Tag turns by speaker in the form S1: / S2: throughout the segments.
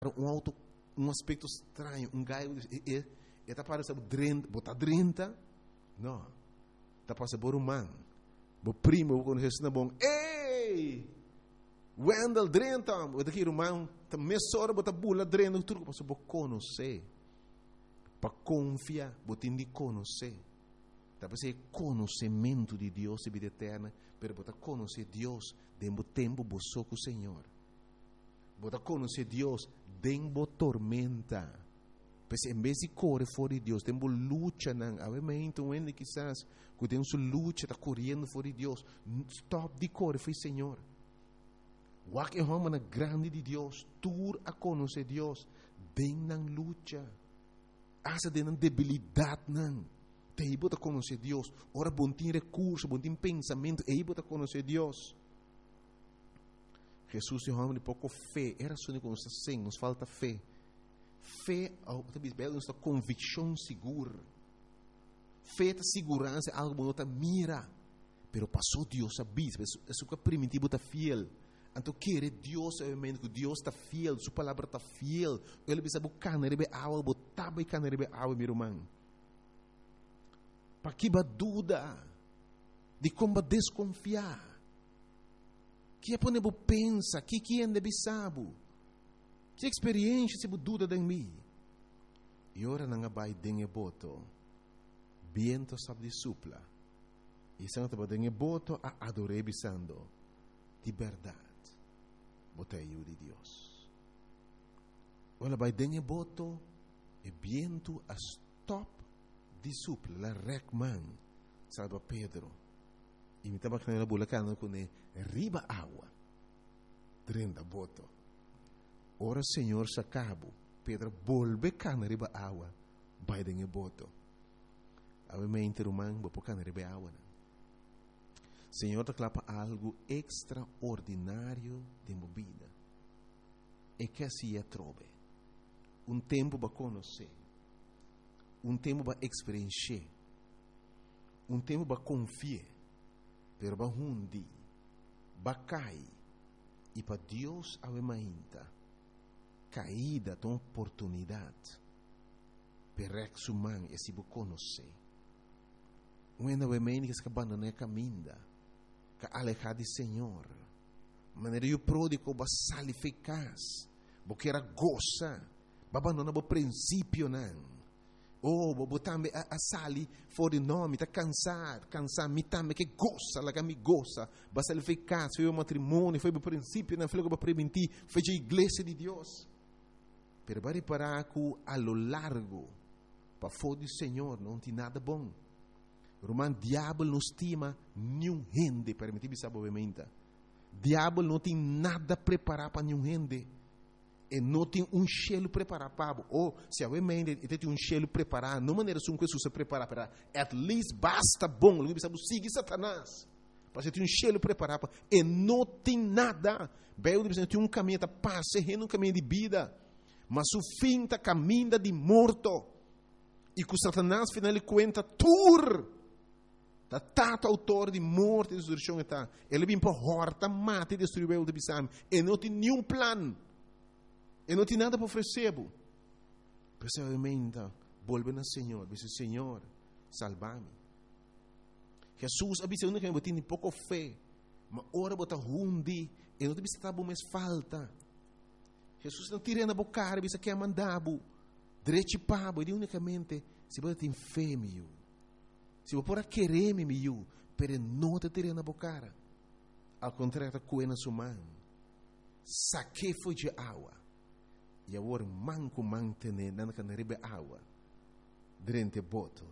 S1: um aspecto estranho, um gaio, está para saber drenta, botar drenta, não, está para saber humano, o primo quando Jesus não bom, ei, Wendell drenta, o daqui irmão, tá mesora botar bula drenta, tudo para saber conhecer, para confiar, botar de conhecer, tá para ser conhecimento de Deus e vida eterna, para botar conhecer Deus, dentro tempo boçou com o Senhor. Bota conhecer Deus dentro tormenta. Pois em vez de correr fora de Deus, tem luta não. Obviamente, onde quizás que tem sua luta, está correndo fora de Deus. Stop de correr, foi Senhor. O que é uma grande de Deus, tur a conhecer Deus, dentro na luta. Asa dentro debilidade não. Tem bota conhecer Deus. Ora bom tem recurso, bom tem pensamento, aí bota conhecer Deus. Jesus é um homem de pouco fé. Era só que nos falta fé. Fé, talvez, é convicção segura. Fé é segurança, algo que não mira. Pero passou Deus a bis, isso que é primitivo está fiel. Então, quer Deus, obviamente, que Deus está fiel, sua palavra está fiel. Ele precisa buscar, rebe água, botar e cana, rebe água, meu irmão. Para que dúvida de como desconfiar. Que é para você pensar, que é de saber, que experiência se dúvida em mim. E ora não vai dengue boto, viento sabe de supla. E se não te dengue boto, a adorei bisando, de verdade, botei eu de Deus. Ora vai dengue boto, e viento a stop de supla, la recman, salva Pedro. E me estava com a bulacana com riba água, drenda boto. Ora Senhor sacabo, Pedro volve cana riba água, vai dengue boto. Obviamente romano, vou cana riba água. Senhor te clapa algo extraordinário de movida. E que assim é trove. Tempo para conhecer, tempo para experienciar, tempo para confiar. Pero ba hundi, bacai, e para Deus avemainta, caída de oportunidade, per ex human e se bu conhecer. Uenda avemainta que se abandona a caminda, que alejar de Senhor, maneira eu pródigo ba sali eficaz, porque era goza, ba abandona o princípio não. Oh, botambe a sali fora de nome, tá cansar, me também que gosta, lá que me gosta, basta ele ficar, foi o matrimônio, foi o princípio, não foi o para prevenir, foi a igreja de Deus. Pero vai reparar que a lo largo, para fora do Senhor, não tem nada bom. Romano, diabo não estima nenhum gente, permitir saber obviamente. Diabo não tem nada preparado para nenhum gente. E não tem cheiro preparado para ou se alguém tem cheiro preparado, não maneira que você se prepara para at least basta bom, ele precisa seguir Satanás. Para você ter cheiro preparado e não tem nada. Bem, ele tem caminho de paz, um caminho de vida, mas o fim está caminho de morto. E que Satanás final ele conta tur. Da tato autor de morte e destruição está. Ele vem para horta, mata e destruir o de bisam. E não tem nenhum plano. E não tem nada para oferecer. Precisamente, volve ao Senhor. Diz: Senhor, salva-me. Jesus avisa que eu tenho pouco fé. Mas ora bota hundi. E não tem estar bom mais falta. Jesus não tira na boca. Avisa que é mandado. Direito pabo. E unicamente, se você tem fé, meu. Se você pode querer, meu. Pero não te tira na boca. Ao contrário, coe na sua mão. Saque foi de água. E agora manco mantene na canaribe água durante boto.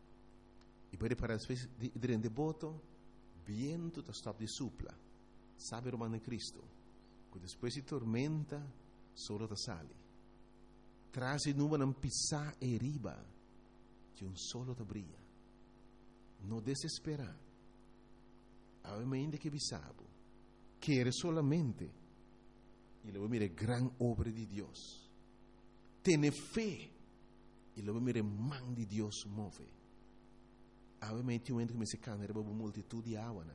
S1: E para as vezes durante boto, viento está stop de supla. Sabe o mano Cristo? Que depois de tormenta, solo te sale. Traz nuvem não pisar e riba, que solo te brilha. Não desespera. Obviamente que bisabo. Quer solamente. E luego mire gran obra de Dios. Tiene fe. E luego mire man de Dios move. Obviamente eu entro que me se cana, uma multitud de água,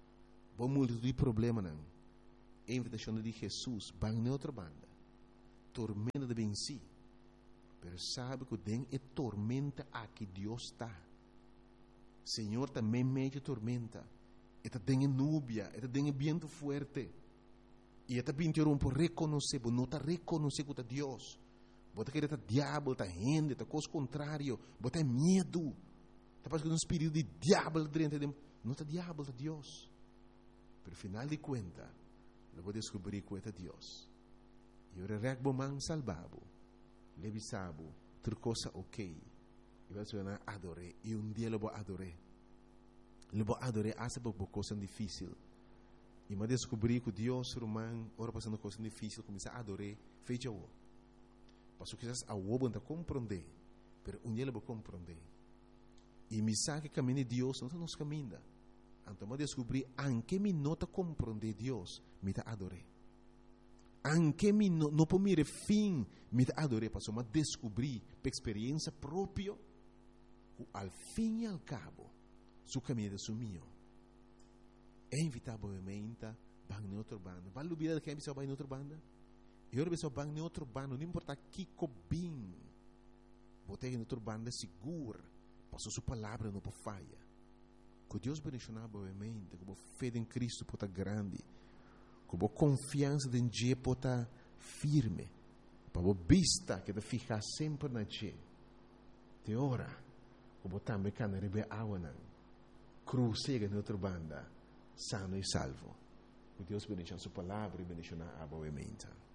S1: uma multitud de problemas. A invitação de Jesus, van na outra banda. tormenta de bem si. Pero sabe que tem é tormenta aqui Deus está. Senhor também mete tormenta. Eta tem núbia, eta tem viento fuerte. E eta pintou por reconhecer, por não reconhecer que é Deus. Bota que é diabo, tá gente, tá coisa contrário, bota medo. Tá parece que um espírito de diabo dentro de não tá diabo, tá Deus. Pero final de conta, eu vou descobrir que é Deus. E eu regbo man salvabo. Levisabo, outra coisa ok. E vai ser adoré. E dia eu vou adoré. Eu vou adoré hasta por coisa difícil. E eu descobri que Deus romano, ora passando coisa difícil, começa a adorar, fecha o. Passo que a o não compreender, pero dia eu vou compreender. E me sabe que caminho de Deus, não nos caminha. Então eu descobri, anche me nota compreender Deus, me tá adoré. Anche me não por mire fim, me tá adoré, passo eu descobri, por experiência própria, al fim e al cabo, su caminho é sumio. É inevitavelmente bang em outra banda. Vale a vida de quem vai em outra banda? Eu pessoa bang em outra banda, não importa que cobim. Botei em outra banda segura, passou sua palavra não por falha. Que Deus bendicionar boamente, que a fé em Cristo pode grande, que a confiança em Deus pode firme, para a vista que te ficar sempre na Deus. Te ora, que também can rebe awanan, cruzega em outra banda. Sano e salvo. Que Deus bendiga a sua palavra e bendiga a boa mente.